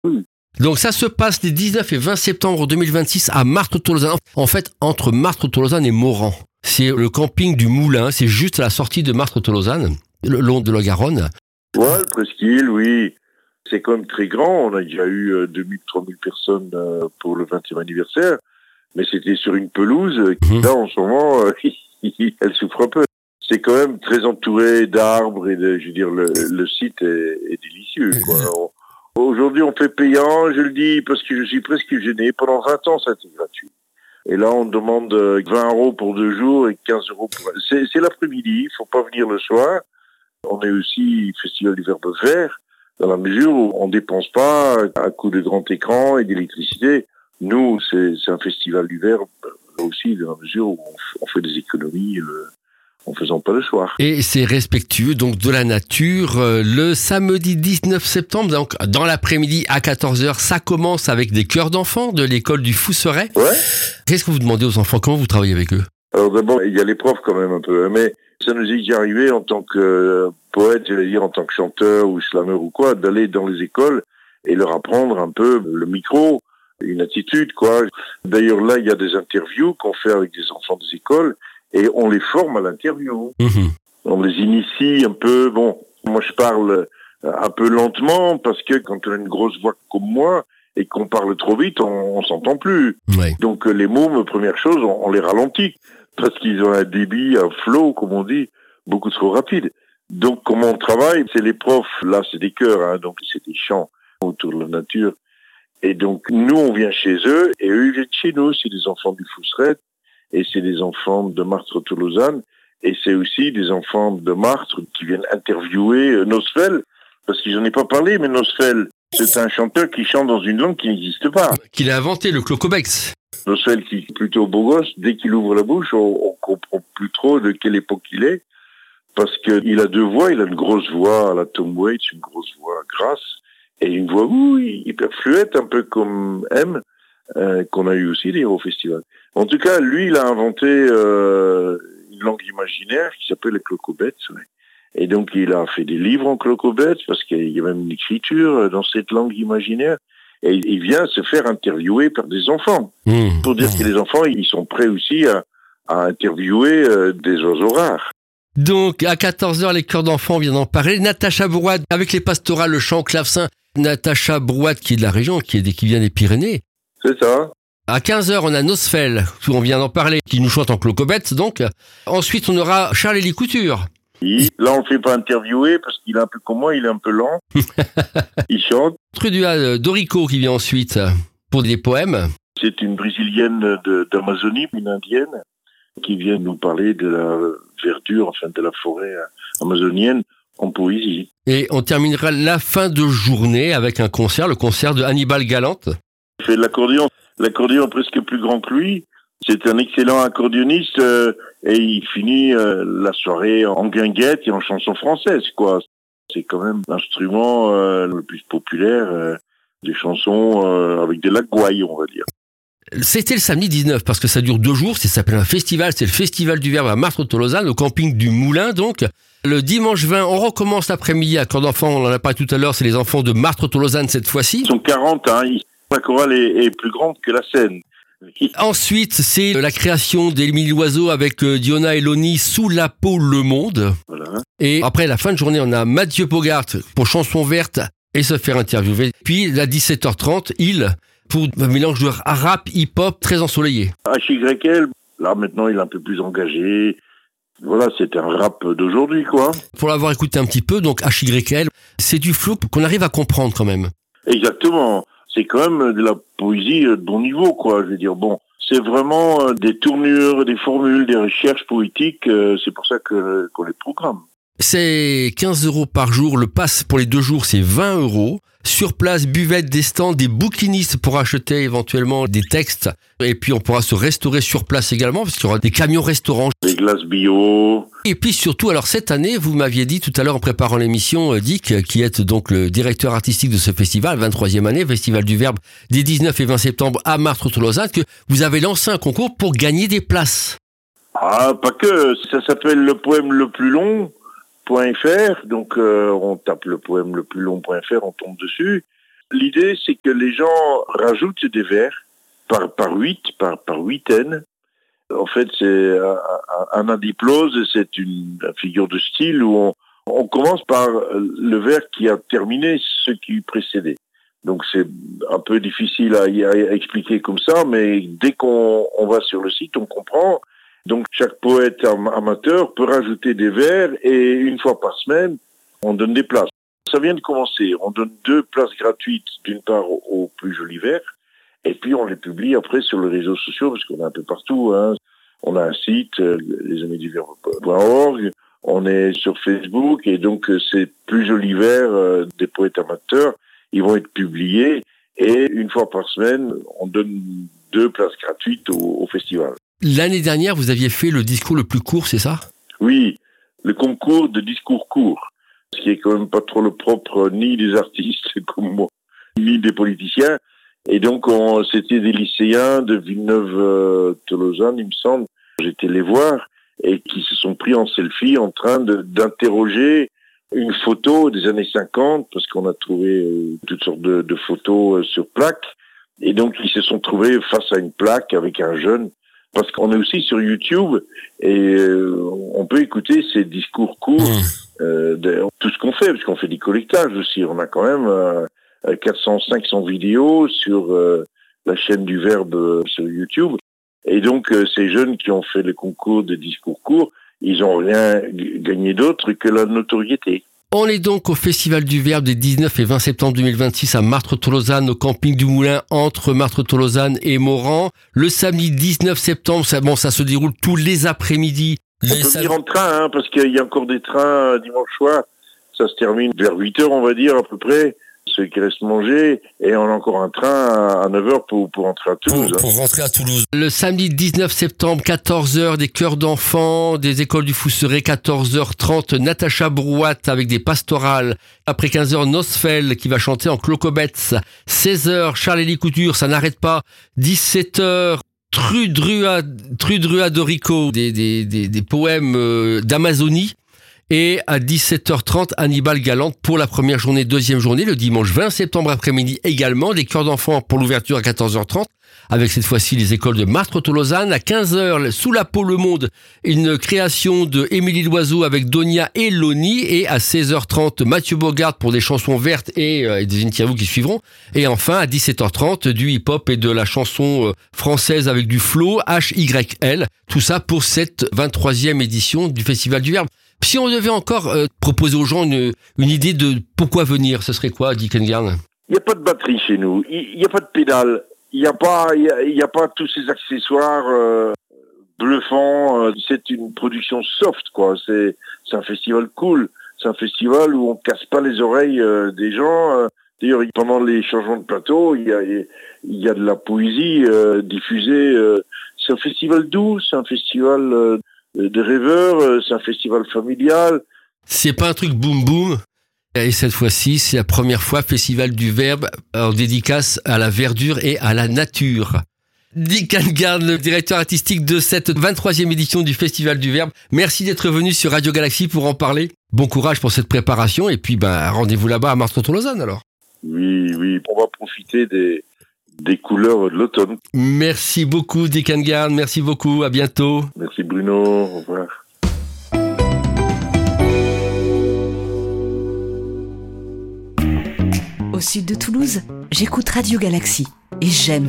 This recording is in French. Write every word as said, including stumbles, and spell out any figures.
Oui. Donc ça se passe les dix-neuf et vingt septembre deux mille vingt-six à Martres-Tolosane. En fait, entre Martres-Tolosane et Moran. C'est le camping du Moulin, c'est juste à la sortie de Martres-Tolosane, le long de la Garonne. Ouais, le Presqu'île, oui. C'est quand même très grand. On a déjà eu euh, deux mille, trois mille personnes euh, pour le vingtième anniversaire. Mais c'était sur une pelouse. Mmh. Là, en ce moment, euh, elle souffre un peu. C'est quand même très entouré d'arbres et de, je veux dire, le, le site est, est délicieux, quoi. On, aujourd'hui, on fait payant, je le dis, parce que je suis presque gêné. Pendant vingt ans, ça a été gratuit. Et là, on demande vingt euros pour deux jours et quinze euros pour... C'est, c'est l'après-midi, il faut pas venir le soir. On est aussi Festival du Verbe Vert, dans la mesure où on dépense pas à coup de grand écran et d'électricité. Nous, c'est, c'est un Festival du Verbe, là aussi, dans la mesure où on, f- on fait des économies euh, en faisant pas le soir. Et c'est respectueux donc de la nature. Euh, Le samedi dix-neuf septembre, donc dans l'après-midi à quatorze heures, ça commence avec des chœurs d'enfants de l'école du Fousseret. Ouais. Qu'est-ce que vous demandez aux enfants? Comment vous travaillez avec eux? Alors d'abord, il y a les profs quand même un peu, hein, mais ça nous est déjà arrivé en tant que euh, poète, j'allais dire en tant que chanteur ou slameur ou quoi, d'aller dans les écoles et leur apprendre un peu le micro, une attitude, quoi. D'ailleurs là, il y a des interviews qu'on fait avec des enfants des écoles et on les forme à l'interview. Mmh. On les initie un peu. Bon, moi je parle un peu lentement parce que quand on a une grosse voix comme moi et qu'on parle trop vite, on, on s'entend plus. Ouais. Donc les mômes, première chose, on, on les ralentit parce qu'ils ont un débit, un flow, comme on dit, beaucoup trop rapide. Donc comment on travaille? C'est les profs, là c'est des chœurs, hein, donc c'est des chants autour de la nature. Et donc nous on vient chez eux et eux ils viennent chez nous. C'est des enfants du Fousseret et c'est des enfants de Martres-Tolosane et c'est aussi des enfants de Martres qui viennent interviewer euh, Nosfell, parce qu'ils n'en ai pas parlé, mais Nosfell, c'est un chanteur qui chante dans une langue qui n'existe pas. Qu'il a inventé, le clocobex. Nosfell qui est plutôt beau gosse, dès qu'il ouvre la bouche, on, on comprend plus trop de quelle époque il est, parce que il a deux voix, il a une grosse voix à la Tom Waits, une grosse voix grasse, et une voix, oui, hyper fluette, un peu comme M, euh, qu'on a eu aussi d'ailleurs au festival. En tout cas, lui, il a inventé euh, une langue imaginaire qui s'appelle le clocobet. Ouais. Et donc, il a fait des livres en clocobet, parce qu'il y a même une écriture dans cette langue imaginaire. Et il vient se faire interviewer par des enfants. Mmh. Pour dire que les enfants, ils sont prêts aussi à, à interviewer euh, des oiseaux rares. Donc à quatorze heures, les chœurs d'enfants, on vient d'en parler. Natacha Brouade, avec les pastorales, le chant au clavecin. Natacha Brouade, qui est de la région, qui, est, qui vient des Pyrénées. C'est ça. À quinze heures, on a Nosfell, on vient d'en parler, qui nous chante en clocobette, donc. Ensuite, on aura Charles-Élie Couture. Oui. Là, on ne fait pas interviewer parce qu'il est un peu comme moi, il est un peu lent. Il chante. Trudua Dorico qui vient ensuite pour des poèmes. C'est une brésilienne de, d'Amazonie, une indienne, qui vient nous parler de la verdure, enfin de la forêt amazonienne en poésie. Et on terminera la fin de journée avec un concert, le concert de Hannibal Galante. Il fait de l'accordéon, l'accordéon presque plus grand que lui. C'est un excellent accordéoniste euh, et il finit euh, la soirée en guinguette et en chanson française, quoi. C'est quand même l'instrument euh, le plus populaire euh, des chansons euh, avec de la gouaille, on va dire. C'était le samedi dix-neuf, parce que ça dure deux jours, ça s'appelle un festival, c'est le Festival du Verbe à Martres-Tolosane, au camping du Moulin, donc. Le dimanche vingt, on recommence l'après-midi à camp d'enfants, on en a parlé tout à l'heure, c'est les enfants de Martres-Tolosane cette fois-ci. Ils sont quarante, hein. La chorale est, est plus grande que la scène. Ensuite, c'est la création d'Émile Loiseau avec Diona et Loni, Sous la peau le monde. Voilà. Et après la fin de journée, on a Mathieu Bogart pour Chanson verte et se faire interviewer. Puis à dix-sept heures trente, il, pour un mélange de rap, hip-hop très ensoleillé. H Y L, là maintenant il est un peu plus engagé. Voilà, c'est un rap d'aujourd'hui, quoi. Pour l'avoir écouté un petit peu, donc H Y L, c'est du flow qu'on arrive à comprendre quand même. Exactement. C'est quand même de la poésie de bon niveau, quoi. Je veux dire, bon, c'est vraiment des tournures, des formules, des recherches poétiques. C'est pour ça que qu'on les programme. C'est quinze euros par jour. Le pass pour les deux jours, c'est vingt euros. Sur place, buvette, des stands, des bouquinistes pour acheter éventuellement des textes. Et puis, on pourra se restaurer sur place également, parce qu'il y aura des camions restaurants. Des glaces bio. Et puis surtout, alors cette année, vous m'aviez dit tout à l'heure en préparant l'émission, Dick, qui est donc le directeur artistique de ce festival, vingt-troisième année, Festival du Verbe, des dix-neuf et vingt septembre à Martres-Tolosane, que vous avez lancé un concours pour gagner des places. Ah, pas que. Ça s'appelle le poème le plus long. .fr, donc euh, on tape le poème le plus long.fr, on tombe dessus. L'idée, c'est que les gens rajoutent des verres par, par huit, par, par huitaine. En fait, c'est un, un adiplose, c'est une, une figure de style où on, on commence par le verre qui a terminé ce qui précédait. Donc c'est un peu difficile à, à expliquer comme ça, mais dès qu'on on va sur le site, on comprend. Donc chaque poète amateur peut rajouter des vers et une fois par semaine, on donne des places. Ça vient de commencer. On donne deux places gratuites, d'une part aux, aux plus jolis vers, et puis on les publie après sur les réseaux sociaux, parce qu'on est un peu partout. Hein. On a un site, euh, les amis du verbe point org, on est sur Facebook, et donc euh, ces plus jolis vers euh, des poètes amateurs, ils vont être publiés, et une fois par semaine, on donne deux places gratuites au, au festival. L'année dernière, vous aviez fait le discours le plus court, c'est ça ? Oui, le concours de discours courts, ce qui est quand même pas trop le propre ni des artistes comme moi, ni des politiciens. Et donc, on, c'était des lycéens de Villeneuve-Tolosane, il me semble. J'étais les voir et qui se sont pris en selfie en train de, d'interroger une photo des années cinquante, parce qu'on a trouvé euh, toutes sortes de, de photos euh, sur plaque. Et donc, ils se sont trouvés face à une plaque avec un jeune, parce qu'on est aussi sur YouTube et euh, on peut écouter ces discours courts, euh, de, tout ce qu'on fait, parce qu'on fait du collectage aussi. On a quand même euh, quatre cents, cinq cents vidéos sur euh, la chaîne du Verbe euh, sur YouTube. Et donc, euh, ces jeunes qui ont fait le concours de discours courts, ils n'ont rien g- gagné d'autre que la notoriété. On est donc au Festival du Verbe des dix-neuf et vingt septembre deux mille vingt-six à Martres-Tolosane, au camping du Moulin, entre Martres-Tolosane et Moran. Le samedi dix-neuf septembre, ça, bon, ça se déroule tous les après-midi. On Les peut sam- venir en train, hein, parce qu'il y a encore des trains euh, dimanche soir. Ça se termine vers huit heures, on va dire, à peu près. Ceux qui restent manger, et on a encore un train à neuf heures pour, pour rentrer à Toulouse. Pour, pour rentrer à Toulouse. Le samedi dix-neuf septembre, quatorze heures, des chœurs d'enfants, des écoles du Fousseret, quatorze heures trente, Natacha Brouat avec des pastorales. Après quinze heures, Nosfell qui va chanter en clocobetz. seize heures, Charles-Élie Couture, ça n'arrête pas. dix-sept heures, Trudrua, Trudrua Dorico, des, des, des, des poèmes euh, d'Amazonie. Et à dix-sept heures trente, Hannibal Galante pour la première journée, deuxième journée, le dimanche vingt septembre après-midi également, des chœurs d'enfants pour l'ouverture à quatorze heures trente, avec cette fois-ci les écoles de Martres-Tolosane. À quinze heures, Sous la peau le monde, une création de Émilie Loiseau avec Donia et Loni. Et à seize heures trente, Mathieu Bogart pour des chansons vertes et, euh, et des interviews qui suivront. Et enfin, à dix-sept heures trente, du hip-hop et de la chanson euh, française avec du flow, H Y L. Tout ça pour cette vingt-troisième édition du Festival du Verbe. Si on devait encore euh, proposer aux gens une, une idée de pourquoi venir, ce serait quoi, Dick Engarn ? Il n'y a pas de batterie chez nous, il n'y a pas de pédale, il n'y a pas, il y a, il y a pas tous ces accessoires euh, bluffants. Euh, c'est une production soft, quoi. C'est, c'est un festival cool. C'est un festival où on casse pas les oreilles euh, des gens. Euh, d'ailleurs, pendant les changements de plateau, il y a, il y a de la poésie euh, diffusée. Euh, c'est un festival doux, c'est un festival euh, de rêveurs, c'est un festival familial. C'est pas un truc boum boum. Et cette fois-ci, c'est la première fois Festival du Verbe en dédicace à la verdure et à la nature. Dick Engarn, le directeur artistique de cette vingt-troisième édition du Festival du Verbe. Merci d'être venu sur Radio Galaxy pour en parler. Bon courage pour cette préparation et puis ben rendez-vous là-bas à Martres-Tolosane alors. Oui, oui, on va profiter des des couleurs de l'automne. Merci beaucoup Dick Engarn, merci beaucoup, à bientôt. Merci Bruno, au revoir. Au sud de Toulouse, j'écoute Radio Galaxy et j'aime